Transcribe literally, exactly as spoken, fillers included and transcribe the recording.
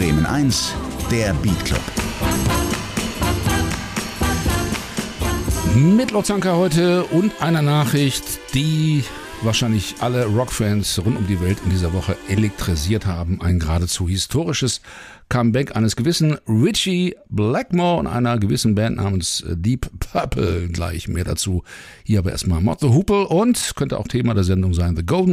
Bremen eins, der Beat Club. Mit Lozanka heute und einer Nachricht, die wahrscheinlich alle Rockfans rund um die Welt in dieser Woche elektrisiert haben. Ein geradezu historisches Comeback eines gewissen Ritchie Blackmore und einer gewissen Band namens Deep Purple. Gleich mehr dazu. Hier aber erstmal Mott the Hoople und könnte auch Thema der Sendung sein, The Golden